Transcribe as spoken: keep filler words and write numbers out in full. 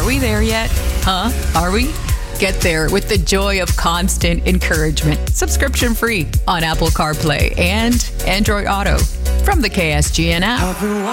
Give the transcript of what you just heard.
Are we there yet? Huh? Are we? Get there with the joy of constant encouragement. Subscription free on Apple CarPlay and Android Auto from the K S G N app.